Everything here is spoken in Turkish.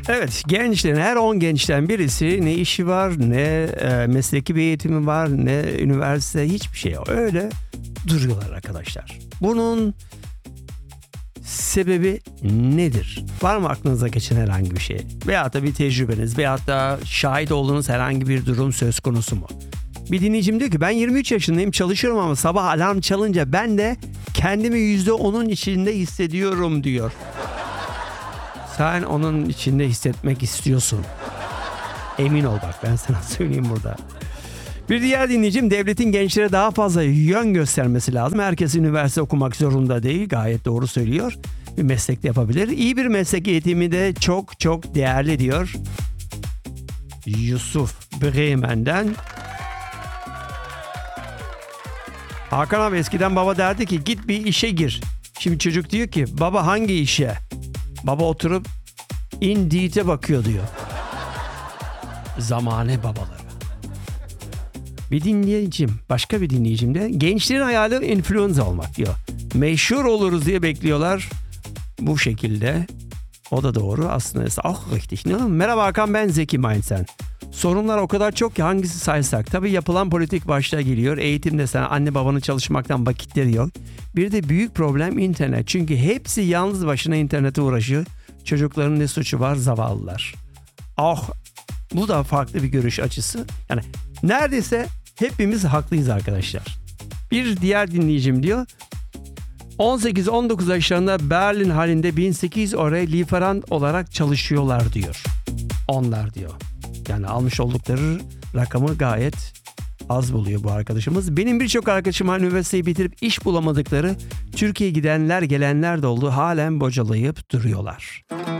Evet, gençlerin her 10 gençten birisi ne işi var, ne mesleki bir eğitimi var, ne üniversite, hiçbir şey yok. Öyle duruyorlar arkadaşlar. Bunun sebebi nedir? Var mı aklınıza geçen herhangi bir şey? Veyahut da bir tecrübeniz veyahut da şahit olduğunuz herhangi bir durum söz konusu mu? Bir dinleyicim diyor ki ben 23 yaşındayım, çalışıyorum ama sabah alarm çalınca ben de kendimi %10'un içinde hissediyorum diyor. Sen onun içinde hissetmek istiyorsun. Emin ol bak, ben sana söyleyeyim burada. Bir diğer dinleyicim, devletin gençlere daha fazla yön göstermesi lazım. Herkes üniversite okumak zorunda değil. Gayet doğru söylüyor. Bir meslek de yapabilir. İyi bir meslek eğitimi de çok çok değerli diyor. Yusuf Bremen'den. Hakan abi, eskiden baba derdi ki git bir işe gir. Şimdi çocuk diyor ki baba hangi işe? Baba oturup Indeed'e bakıyor diyor. Zamane babaları. Bir dinleyicim, başka bir dinleyicim de gençlerin hayali influencer olmak diyor. Meşhur oluruz diye bekliyorlar. Bu şekilde. O da doğru aslında. Richtig. Merhaba Hakan, ben Zeki Mainzen. Sorunlar o kadar çok ki hangisi saysak. Tabii yapılan politik başta geliyor. Eğitimde sen anne babanın çalışmaktan vakitleri yok. Bir de büyük problem internet. Çünkü hepsi yalnız başına internete uğraşıyor. Çocukların ne suçu var, zavallılar. Bu da farklı bir görüş açısı. Yani neredeyse hepimiz haklıyız arkadaşlar. Bir diğer dinleyicim diyor. 18-19 yaşlarında Berlin halinde 1800 euro lieferant olarak çalışıyorlar diyor. Onlar diyor. Yani almış oldukları rakamı gayet az buluyor bu arkadaşımız. Benim birçok arkadaşım üniversiteyi bitirip iş bulamadıkları, Türkiye'ye gidenler gelenler de oldu. Halen bocalayıp duruyorlar.